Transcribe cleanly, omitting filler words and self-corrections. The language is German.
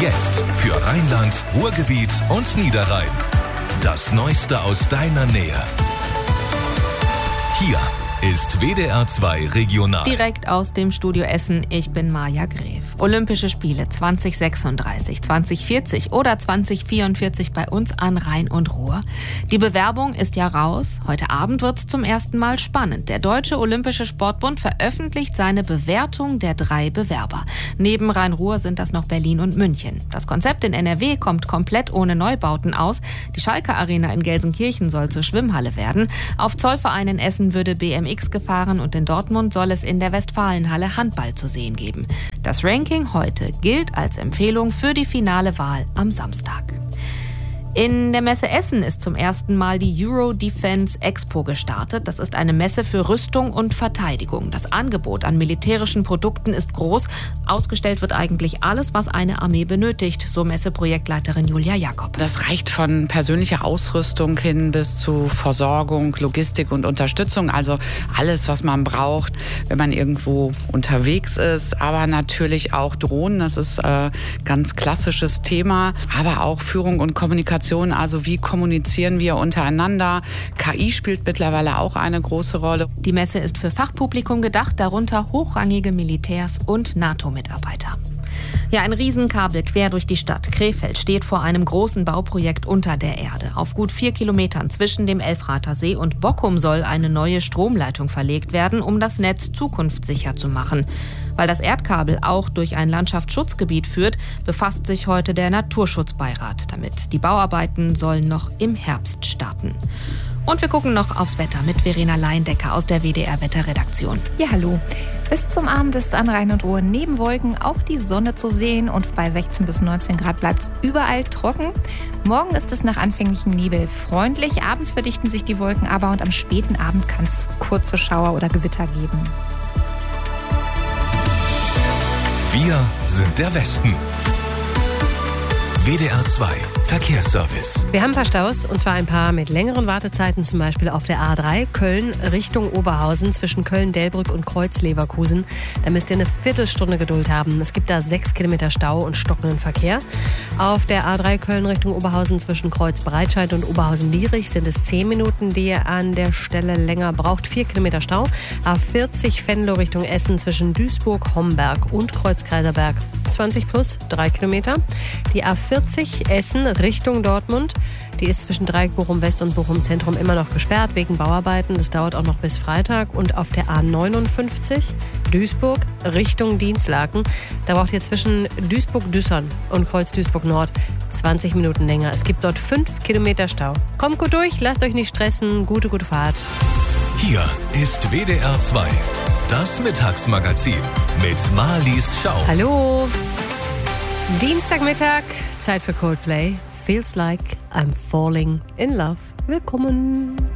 Jetzt für Rheinland, Ruhrgebiet und Niederrhein. Das Neueste aus deiner Nähe. Hier ist WDR 2 Regional. Direkt aus dem Studio Essen, ich bin Maja Gref. Olympische Spiele 2036, 2040 oder 2044 bei uns an Rhein und Ruhr. Die Bewerbung ist ja raus. Heute Abend wird es zum ersten Mal spannend. Der Deutsche Olympische Sportbund veröffentlicht seine Bewertung der 3 Bewerber. Neben Rhein-Ruhr sind das noch Berlin und München. Das Konzept in NRW kommt komplett ohne Neubauten aus. Die Schalke Arena in Gelsenkirchen soll zur Schwimmhalle werden. Auf Zollverein in Essen würde BMX gefahren und in Dortmund soll es in der Westfalenhalle Handball zu sehen geben. Das Ranking heute gilt als Empfehlung für die finale Wahl am Samstag. In der Messe Essen ist zum ersten Mal die Euro Defense Expo gestartet. Das ist eine Messe für Rüstung und Verteidigung. Das Angebot an militärischen Produkten ist groß. Ausgestellt wird eigentlich alles, was eine Armee benötigt, so Messeprojektleiterin Julia Jakob. Das reicht von persönlicher Ausrüstung hin bis zu Versorgung, Logistik und Unterstützung. Also alles, was man braucht, wenn man irgendwo unterwegs ist. Aber natürlich auch Drohnen, das ist ganz klassisches Thema. Aber auch Führung und Kommunikation. Also wie kommunizieren wir untereinander? KI spielt mittlerweile auch eine große Rolle. Die Messe ist für Fachpublikum gedacht, darunter hochrangige Militärs und NATO-Mitarbeiter. Ja, ein Riesenkabel quer durch die Stadt. Krefeld steht vor einem großen Bauprojekt unter der Erde. Auf gut 4 Kilometern zwischen dem Elfrather See und Bockum soll eine neue Stromleitung verlegt werden, um das Netz zukunftssicher zu machen. Weil das Erdkabel auch durch ein Landschaftsschutzgebiet führt, befasst sich heute der Naturschutzbeirat damit. Die Bauarbeiten sollen noch im Herbst starten. Und wir gucken noch aufs Wetter mit Verena Leindecker aus der WDR-Wetterredaktion. Ja, hallo. Bis zum Abend ist an Rhein und Ruhr neben Wolken auch die Sonne zu sehen und bei 16 bis 19 Grad bleibt es überall trocken. Morgen ist es nach anfänglichem Nebel freundlich, abends verdichten sich die Wolken aber und am späten Abend kann es kurze Schauer oder Gewitter geben. Wir sind der Westen. WDR 2 Verkehrsservice. Wir haben ein paar Staus, und zwar ein paar mit längeren Wartezeiten, zum Beispiel auf der A3 Köln Richtung Oberhausen zwischen Köln-Delbrück und Kreuz-Leverkusen. Da müsst ihr eine Viertelstunde Geduld haben. Es gibt da 6 Kilometer Stau und stockenden Verkehr. Auf der A3 Köln Richtung Oberhausen zwischen Kreuz-Breitscheid und Oberhausen-Lierich sind es 10 Minuten, die ihr an der Stelle länger braucht. 4 Kilometer Stau. A40 Venlo Richtung Essen zwischen Duisburg, Homberg und Kreuz-Kaiserberg 20 plus 3 Kilometer. Die A40 Essen Richtung Dortmund. Die ist zwischen Dreieck Bochum West und Bochum Zentrum immer noch gesperrt wegen Bauarbeiten. Das dauert auch noch bis Freitag. Und auf der A59 Duisburg Richtung Dinslaken. Da braucht ihr zwischen Duisburg-Düssern und Kreuz Duisburg Nord 20 Minuten länger. Es gibt dort 5 Kilometer Stau. Kommt gut durch, lasst euch nicht stressen. Gute Fahrt. Hier ist WDR 2, das Mittagsmagazin mit Marlies Schau. Hallo. Dienstagmittag, Zeit für Coldplay. Feels like I'm falling in love. Willkommen.